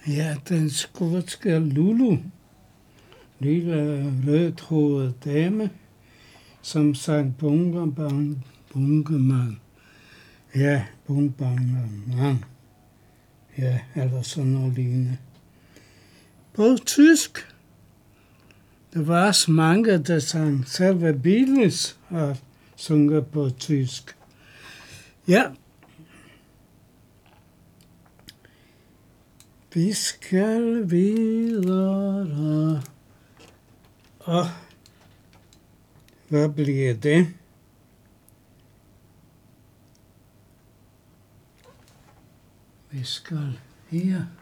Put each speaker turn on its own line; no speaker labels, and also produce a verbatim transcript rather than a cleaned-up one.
Ja, den skotske Lulu. Lille rødhåret dame, som sang bunkerbang, bunkemand. Ja, bunkebang, ja, eller sådan noget lignende. På tysk. Der var også mange, der sang. Selve Beatles har sunget på tysk. Ja. Vi skal videre. Og hvad bliver det? Vi skal her.